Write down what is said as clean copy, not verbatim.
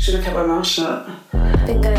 Should have kept my mouth shut. Think I